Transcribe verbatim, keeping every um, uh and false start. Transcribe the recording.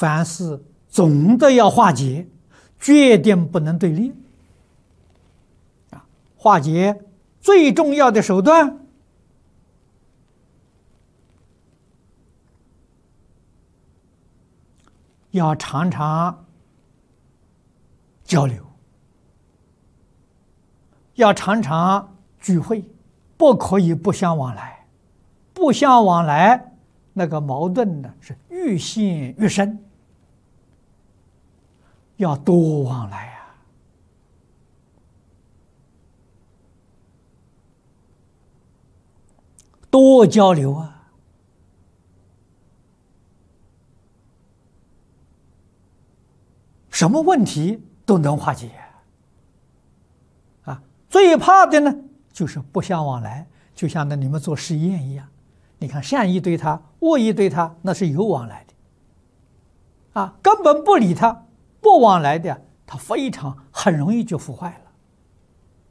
凡事总的要化解，决定不能对立。啊，化解最重要的手段，要常常交流，要常常聚会，不可以不相往来，不相往来，那个矛盾呢是愈陷愈深。要多往来啊，多交流啊，什么问题都能化解啊。最怕的呢，就是不相往来，就像那你们做实验一样，你看善意对他，恶意对他，那是有往来的啊，根本不理他。不往来的，他非常很容易就腐坏了。